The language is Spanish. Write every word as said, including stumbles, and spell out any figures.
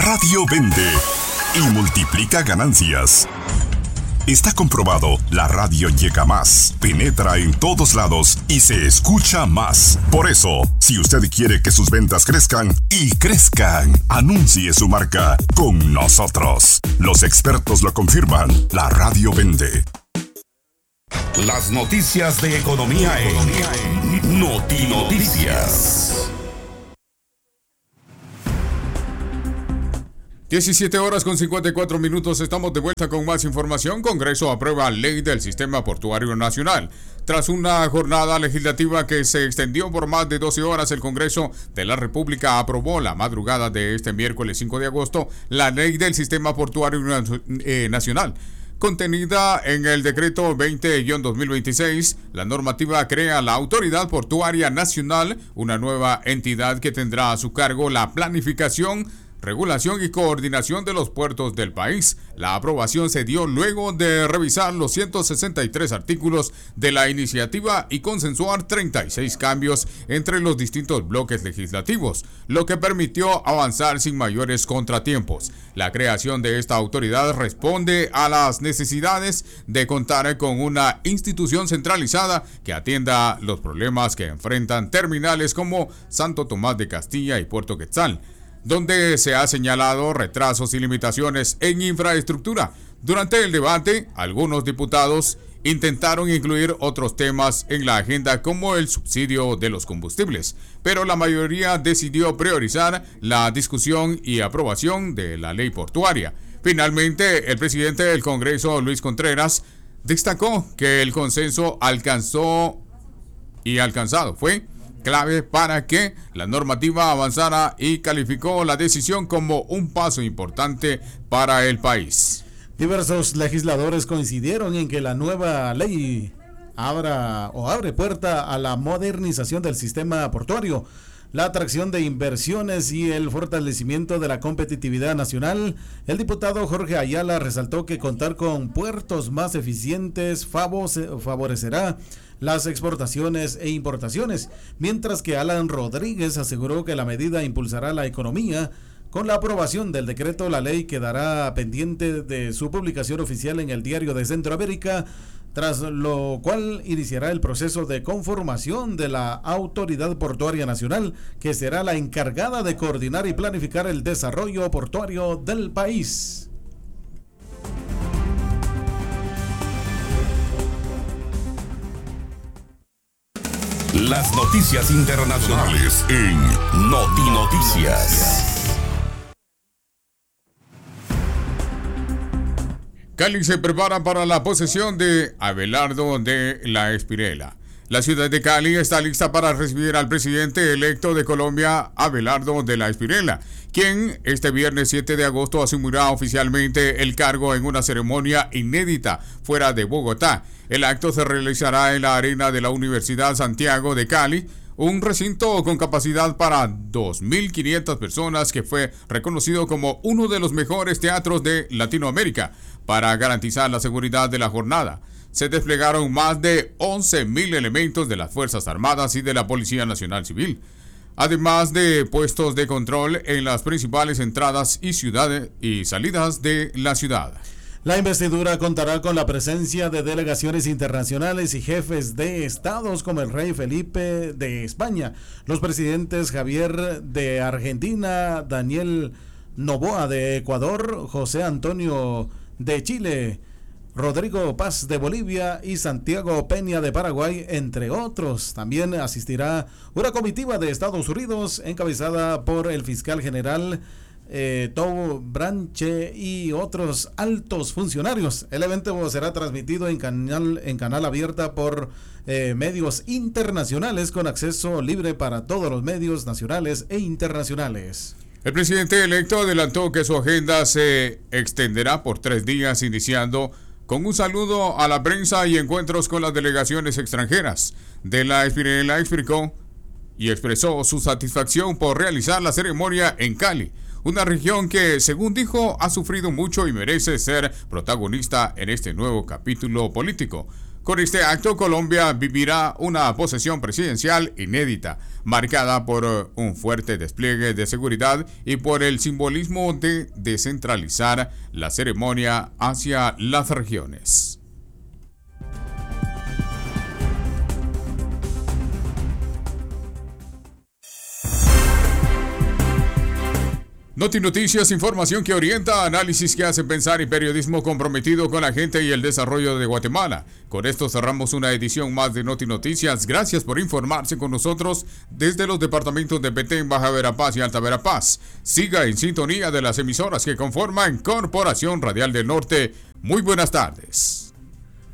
radio vende y multiplica ganancias. Está comprobado, la radio llega más, penetra en todos lados y se escucha más. Por eso, si usted quiere que sus ventas crezcan y crezcan, anuncie su marca con nosotros. Los expertos lo confirman, la radio vende. Las noticias de economía en Noti Noticias. diecisiete horas con cincuenta y cuatro minutos, estamos de vuelta con más información. Congreso aprueba ley del Sistema Portuario Nacional. Tras una jornada legislativa que se extendió por más de doce horas, el Congreso de la República aprobó la madrugada de este miércoles cinco de agosto la ley del Sistema Portuario Nacional. Contenida en el decreto veinte guión dos mil veintiséis, la normativa crea la Autoridad Portuaria Nacional, una nueva entidad que tendrá a su cargo la planificación, regulación y coordinación de los puertos del país. La aprobación se dio luego de revisar los ciento sesenta y tres artículos de la iniciativa y consensuar treinta y seis cambios entre los distintos bloques legislativos, lo que permitió avanzar sin mayores contratiempos. La creación de esta autoridad responde a las necesidades de contar con una institución centralizada que atienda los problemas que enfrentan terminales como Santo Tomás de Castilla y Puerto Quetzal, donde se ha señalado retrasos y limitaciones en infraestructura. Durante el debate, algunos diputados intentaron incluir otros temas en la agenda como el subsidio de los combustibles, pero la mayoría decidió priorizar la discusión y aprobación de la ley portuaria. Finalmente, el presidente del Congreso, Luis Contreras, destacó que el consenso alcanzó y alcanzado fue clave para que la normativa avanzara y calificó la decisión como un paso importante para el país. Diversos legisladores coincidieron en que la nueva ley abra o abre puerta a la modernización del sistema portuario, la atracción de inversiones y el fortalecimiento de la competitividad nacional. El diputado Jorge Ayala resaltó que contar con puertos más eficientes favorecerá las exportaciones e importaciones, mientras que Alan Rodríguez aseguró que la medida impulsará la economía. Con la aprobación del decreto, la ley quedará pendiente de su publicación oficial en el Diario de Centroamérica, tras lo cual iniciará el proceso de conformación de la Autoridad Portuaria Nacional, que será la encargada de coordinar y planificar el desarrollo portuario del país. Las noticias internacionales en Noti Noticias. Cali se prepara para la posesión de Abelardo de la Espriella. La ciudad de Cali está lista para recibir al presidente electo de Colombia, Abelardo de la Espriella, quien este viernes siete de agosto asumirá oficialmente el cargo en una ceremonia inédita fuera de Bogotá. El acto se realizará en la arena de la Universidad Santiago de Cali, un recinto con capacidad para dos mil quinientas personas que fue reconocido como uno de los mejores teatros de Latinoamérica. Para garantizar la seguridad de la jornada, se desplegaron más de once mil elementos de las Fuerzas Armadas y de la Policía Nacional Civil, además de puestos de control en las principales entradas y ciudades y salidas de la ciudad. La investidura contará con la presencia de delegaciones internacionales y jefes de estados como el rey Felipe de España, los presidentes Javier de Argentina, Daniel Noboa de Ecuador, José Antonio de Chile, Rodrigo Paz de Bolivia y Santiago Peña de Paraguay, entre otros. También asistirá una comitiva de Estados Unidos encabezada por el fiscal general eh, Tow Branche y otros altos funcionarios. El evento será transmitido en canal, en canal abierta por eh, medios internacionales con acceso libre para todos los medios nacionales e internacionales. El presidente electo adelantó que su agenda se extenderá por tres días, iniciando con un saludo a la prensa y encuentros con las delegaciones extranjeras. De la Espriella explicó y expresó su satisfacción por realizar la ceremonia en Cali, una región que, según dijo, ha sufrido mucho y merece ser protagonista en este nuevo capítulo político. Con este acto, Colombia vivirá una posesión presidencial inédita, marcada por un fuerte despliegue de seguridad y por el simbolismo de descentralizar la ceremonia hacia las regiones. Noti Noticias, información que orienta, análisis que hace pensar y periodismo comprometido con la gente y el desarrollo de Guatemala. Con esto cerramos una edición más de Noti Noticias. Gracias por informarse con nosotros desde los departamentos de Petén, Baja Verapaz y Alta Verapaz. Siga en sintonía de las emisoras que conforman Corporación Radial del Norte. Muy buenas tardes.